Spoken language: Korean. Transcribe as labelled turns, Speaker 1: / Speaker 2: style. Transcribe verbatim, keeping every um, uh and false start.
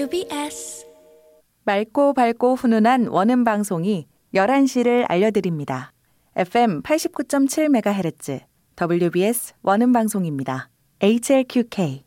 Speaker 1: 더블유비에스
Speaker 2: 맑고 밝고 훈훈한 원음 방송이 열한 시를 알려드립니다. 에프엠 팔십구 점 칠 메가헤르츠 더블유비에스 원음 방송입니다. 에이치엘큐케이